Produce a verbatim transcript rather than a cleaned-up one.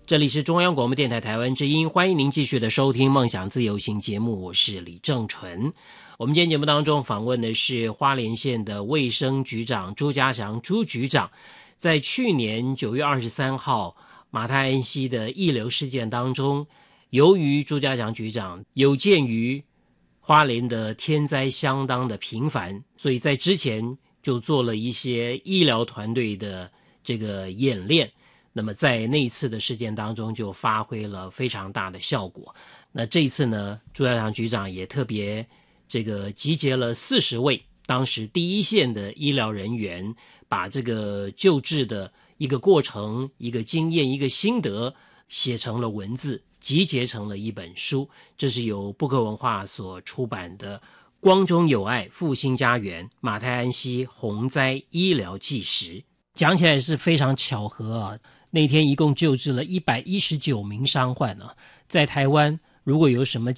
这里是中央广播电台台湾之音，欢迎您继续的收听梦想自由行节目，我是李正纯。我们今天节目当中访问的是花莲县的卫生局长朱家祥朱局长。在去年九月二十三号马太安溪的溢流事件当中，由于朱家祥局长有鉴于花莲的天灾相当的频繁，所以在之前就做了一些医疗团队的这个演练，那么在那一次的事件当中就发挥了非常大的效果。那这一次呢，朱家祥局长也特别这个集结了四十位当时第一线的医疗人员，把这个救治的一个过程、一个经验、一个心得写成了文字，集结成了一本书。这是由布克文化所出版的《光中有爱复兴家园马太安溪洪灾医疗纪实》。讲起来是非常巧合啊，那天一共救治了一百一十九名伤患啊。在台湾如果有什么